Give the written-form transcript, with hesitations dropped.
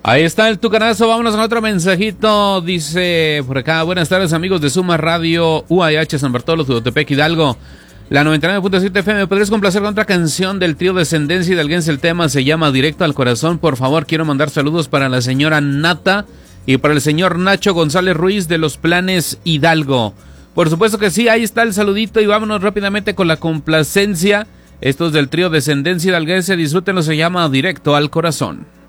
Ahí está el tucanazo, vámonos con otro mensajito. Dice por acá: buenas tardes amigos de Suma Radio UAH San Bartolo, Tudotepec, Hidalgo. La 99.7 FM, ¿podrías complacer con otra canción del trío Descendencia Hidalguense? El tema se llama Directo al Corazón. Por favor, quiero mandar saludos para la señora Nata y para el señor Nacho González Ruiz de Los Planes, Hidalgo. Por supuesto que sí, ahí está el saludito y vámonos rápidamente con la complacencia. Esto es del trío Descendencia Hidalguense, disfrútenlo, se llama Directo al Corazón.